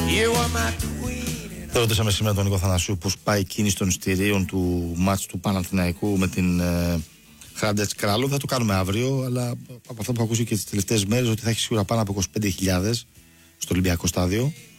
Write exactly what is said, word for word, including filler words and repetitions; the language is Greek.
Δεν ρωτήσαμε σήμερα τον Νίκο Θανασίου πώς πάει η κίνηση των εισιτηρίων του μάτς του Παναθηναϊκού με την ε, Χράντετς Κράλο. Θα το κάνουμε αύριο, αλλά από αυτό που έχω ακούσει και τις τελευταίες μέρες ότι θα έχει σίγουρα πάνω από είκοσι πέντε χιλιάδες στο Ολυμπιακό στάδιο.